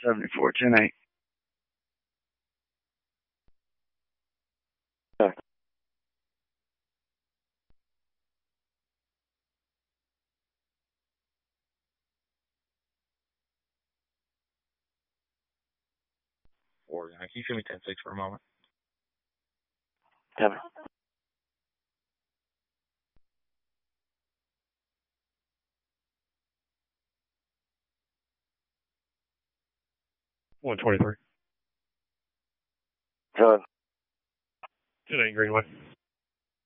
74, 10-8. Okay. Oregon. Can you show me 10-6 for a moment? Copy. $123. Go ahead. 10-8 Greenway.